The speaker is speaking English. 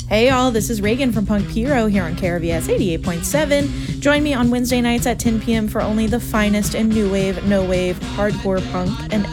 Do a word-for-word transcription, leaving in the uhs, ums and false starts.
Hey y'all, this is Reagan from Punk Hero here on K R V S eighty-eight point seven. Join me on Wednesday nights at ten p.m. for only the finest in new wave, no wave, hardcore punk, and